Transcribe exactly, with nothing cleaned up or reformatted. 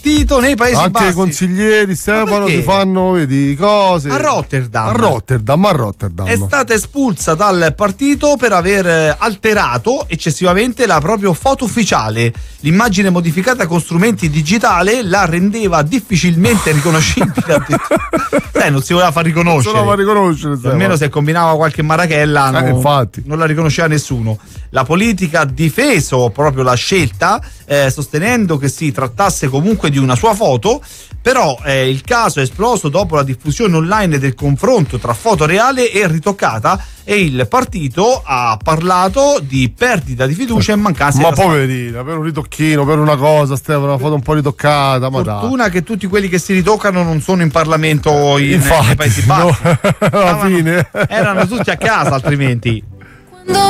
partito nei Paesi Anche Bassi. i consiglieri Stefano perché? si fanno, vedi, cose. A Rotterdam. A Rotterdam, a Rotterdam. È stata espulsa dal partito per aver alterato eccessivamente la propria foto ufficiale. L'immagine modificata con strumenti digitali la rendeva difficilmente riconoscibile. Eh, non si voleva far riconoscere. Non si voleva riconoscere. Almeno se combinava qualche marachella eh, non, infatti. non la riconosceva nessuno. La politica ha difeso proprio la scelta, eh, sostenendo che si trattasse comunque di una sua foto, però eh, il caso è esploso dopo la diffusione online del confronto tra foto reale e ritoccata, e il partito ha parlato di perdita di fiducia e mancanza ma di poverina, per un ritocchino, per una cosa, Stefano, una foto un po' ritoccata. Ma fortuna dai. che tutti quelli che si ritoccano non sono in Parlamento in, Infatti, nei Paesi Bassi. no, alla Stavano, fine erano tutti a casa altrimenti.